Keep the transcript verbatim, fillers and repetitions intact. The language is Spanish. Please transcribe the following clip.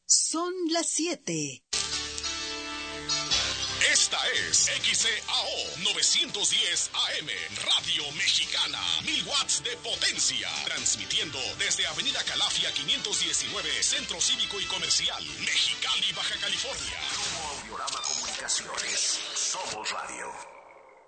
Son las siete. Esta es X C A O novecientos diez A M, Radio Mexicana, mil watts de potencia, transmitiendo desde Avenida Calafia quinientos diecinueve, Centro Cívico y Comercial, Mexicali, Baja California. Grupo Audiorama Comunicaciones, Somos Radio.